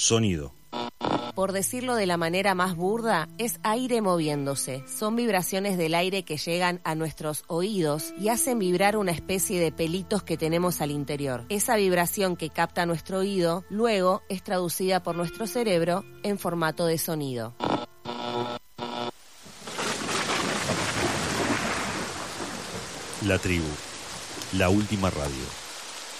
Sonido. Por decirlo de la manera más burda, es aire moviéndose. Son vibraciones del aire que llegan a nuestros oídos y hacen vibrar una especie de pelitos que tenemos al interior. Esa vibración que capta nuestro oído, luego es traducida por nuestro cerebro en formato de sonido. La tribu, la última radio.